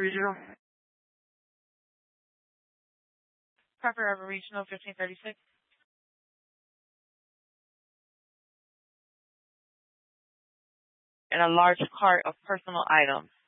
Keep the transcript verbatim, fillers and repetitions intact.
Regional. Parker River Regional, fifteen thirty-six. And a large cart of personal items.